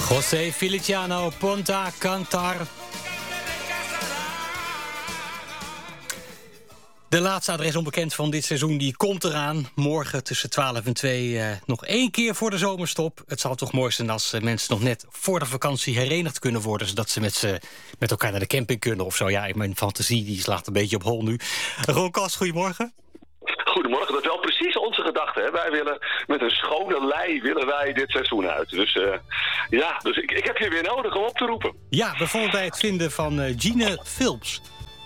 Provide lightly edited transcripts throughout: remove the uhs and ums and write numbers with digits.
José Feliciano Ponta Cantar. De laatste adres onbekend van dit seizoen die komt eraan. Morgen tussen 12 en 2 nog 1 keer voor de zomerstop. Het zal toch mooi zijn als mensen nog net voor de vakantie herenigd kunnen worden, zodat ze met elkaar naar de camping kunnen of zo. Ja, mijn fantasie die slaat een beetje op hol nu. Ron Kas, goedemorgen. Goedemorgen, dat is wel precies onze gedachte. Hè? Wij willen met een schone lei dit seizoen uit. Dus dus ik heb je weer nodig om op te roepen. Ja, bijvoorbeeld bij het vinden van Gine Philps.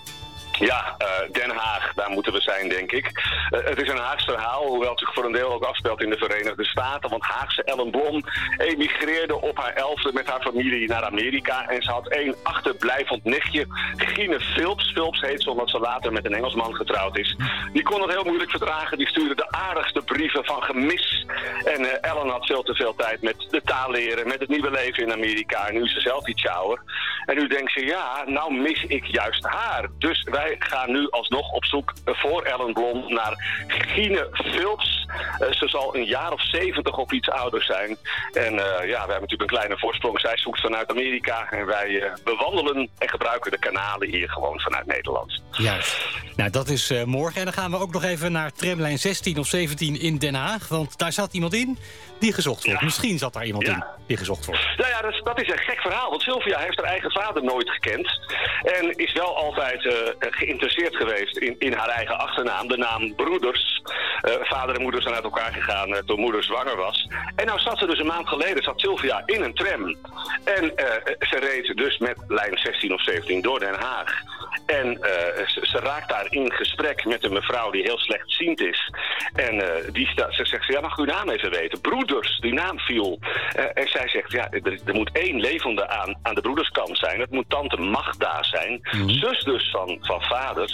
Ja, Den Haag, daar moeten we zijn, denk ik. Het is een Haags verhaal, hoewel het zich voor een deel ook afspeelt in de Verenigde Staten. Want Haagse Ellen Blom emigreerde op haar 11e met haar familie naar Amerika. En ze had 1 achterblijvend nichtje, Gine Philps. Philps heet ze omdat ze later met een Engelsman getrouwd is. Die kon het heel moeilijk verdragen. Die stuurde de aardigste brieven van gemis. En Ellen had veel te veel tijd met de taal leren, met het nieuwe leven in Amerika. En nu is ze zelf iets ouder. En nu denkt ze, ja, nou mis ik juist haar. Dus wij gaan nu alsnog op zoek voor Ellen Blom naar Gine Philps. Ze zal een jaar of 70 of iets ouder zijn. En we hebben natuurlijk een kleine voorsprong. Zij zoekt vanuit Amerika en wij bewandelen en gebruiken de kanalen hier gewoon vanuit Nederland. Juist. Nou, dat is morgen. En dan gaan we ook nog even naar tramlijn 16 of 17 in Den Haag. Want daar zat iemand in die gezocht wordt. Ja. Misschien zat daar iemand in die gezocht wordt. Nou ja, dat is een gek verhaal. Want Sylvia heeft haar eigen vader nooit gekend. En is wel altijd geïnteresseerd geweest in haar eigen achternaam. De naam Broeders. Vader en moeder zijn uit elkaar gegaan toen moeder zwanger was. En nou zat ze dus een maand geleden, zat Sylvia in een tram. En ze reed dus met lijn 16 of 17 door Den Haag. En ze raakt daar in gesprek met een mevrouw die heel slechtziend is. En ze zegt, ja, mag ik uw naam even weten? Broeders, die naam viel. En zij zegt, ja, er moet 1 levende aan de broederskant zijn. Het moet tante Magda zijn. Zus dus van vaders.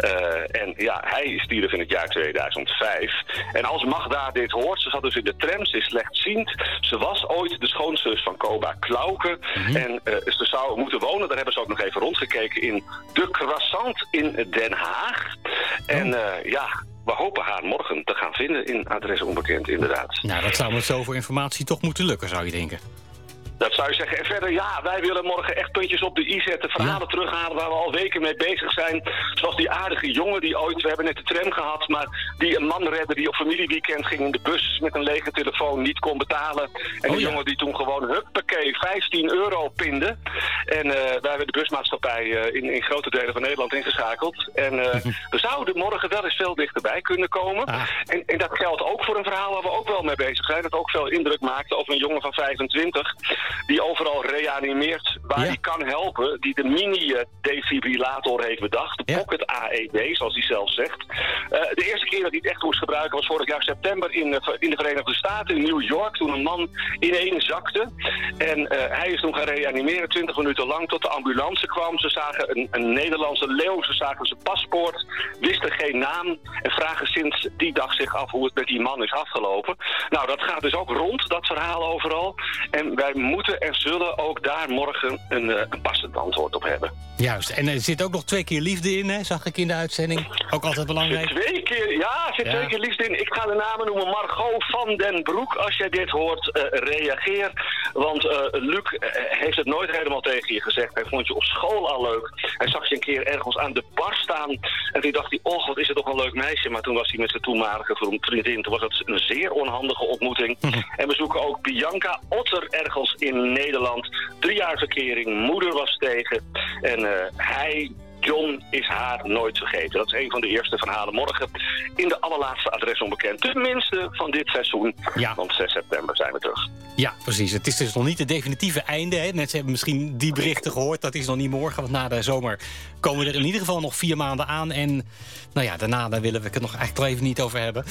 En ja, hij stierf in het jaar 2005. En als Magda dit hoort, ze zat dus in de tram, ze is slechtziend. Ze was ooit de schoonzus van Koba Klauke. En ze zou moeten wonen, daar hebben ze ook nog even rondgekeken, in De Croissant in Den Haag. En we hopen haar morgen te gaan vinden in adres onbekend, inderdaad. Nou, dat zou met zoveel informatie toch moeten lukken, zou je denken. Dat zou je zeggen. En verder, ja, wij willen morgen echt puntjes op de i zetten. Verhalen terughalen waar we al weken mee bezig zijn. Zoals die aardige jongen die ooit, we hebben net de tram gehad, maar die een man redde die op familieweekend ging in de bus met een lege telefoon, niet kon betalen. En die jongen die toen gewoon, huppakee, €15 pinde. En wij hebben de busmaatschappij in grote delen van Nederland ingeschakeld. En we zouden morgen wel eens veel dichterbij kunnen komen. En dat geldt ook voor een verhaal waar we ook wel mee bezig zijn. Dat ook veel indruk maakte over een jongen van 25... die overal reanimeert waar hij kan helpen. Die de mini-defibrillator heeft bedacht. De Pocket AED, zoals hij zelf zegt. De eerste keer dat hij het echt moest gebruiken was vorig jaar september in de Verenigde Staten, in New York. Toen een man ineen zakte. En hij is toen gaan reanimeren 20 minuten lang tot de ambulance kwam. Ze zagen een Nederlandse leeuw. Ze zagen zijn paspoort. Wisten geen naam. En vragen sinds die dag zich af hoe het met die man is afgelopen. Nou, dat gaat dus ook rond, dat verhaal overal. En wij moeten en zullen ook daar morgen een passend antwoord op hebben. Juist, en er zit ook nog 2 keer liefde in, hè? Zag ik in de uitzending. Ook altijd belangrijk. 2 keer, zit 2 keer liefde in. Ik ga de namen noemen. Margot van den Broek, als jij dit hoort, reageer. Want Luc heeft het nooit helemaal tegen je gezegd. Hij vond je op school al leuk. Hij zag je een keer ergens aan de bar staan. En toen dacht hij, oh, wat is het toch een leuk meisje. Maar toen was hij met zijn toenmalige vriendin. Toen was het een zeer onhandige ontmoeting. En we zoeken ook Bianca Otter ergens in Nederland. 3 jaar verkering, moeder was tegen. En John is haar nooit vergeten. Dat is een van de eerste verhalen morgen in de allerlaatste adres onbekend. Tenminste van dit seizoen. Ja. Want 6 september zijn we terug. Ja, precies. Het is dus nog niet het definitieve einde. Hè? Mensen hebben misschien die berichten gehoord. Dat is nog niet morgen, want na de zomer komen er in ieder geval nog 4 maanden aan. En nou ja, daarna daar willen we het nog eigenlijk toch even niet over hebben.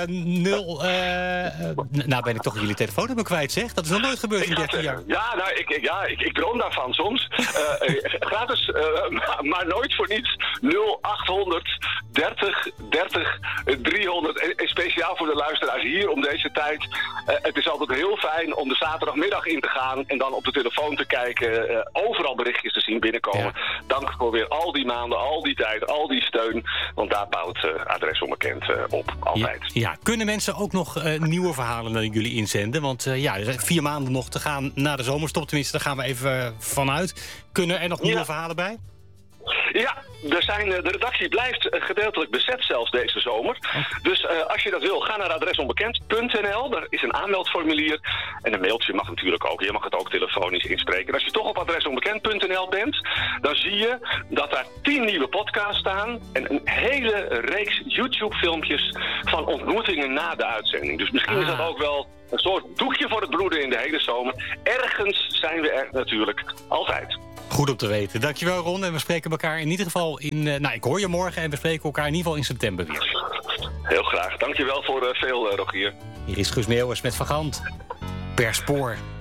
Nou ben ik toch jullie telefoonnummer kwijt, zeg. Dat is nog nooit gebeurd in 13 jaar. Ja, nou, ik droom daarvan soms. Gratis, maar nooit voor niets. 0800 30 30 300. En speciaal voor de luisteraars hier om deze tijd. Het is altijd heel fijn fijn om de zaterdagmiddag in te gaan en dan op de telefoon te kijken, overal berichtjes te zien binnenkomen. Ja. Dank voor weer al die maanden, al die tijd, al die steun, want daar bouwt Adres Onbekend op, altijd. Ja, kunnen mensen ook nog nieuwe verhalen naar jullie inzenden? Want er zijn 4 maanden nog te gaan na de zomerstop, tenminste, daar gaan we even vanuit. Kunnen er nog nieuwe verhalen bij? Ja, de redactie blijft gedeeltelijk bezet zelfs deze zomer. Dus als je dat wil, ga naar adresonbekend.nl. Daar is een aanmeldformulier. En een mailtje mag natuurlijk ook. Je mag het ook telefonisch inspreken. En als je toch op adresonbekend.nl bent, dan zie je dat daar 10 nieuwe podcasts staan. En een hele reeks YouTube-filmpjes van ontmoetingen na de uitzending. Dus misschien is dat ook wel een soort doekje voor het bloeden in de hele zomer. Ergens zijn we er natuurlijk altijd. Goed om te weten. Dankjewel, Ron. En we spreken elkaar in ieder geval ik hoor je morgen en we spreken elkaar in ieder geval in september weer. Heel graag. Dankjewel voor veel, Rogier. Hier is Guus Meeuwers met Van Gant. Per spoor.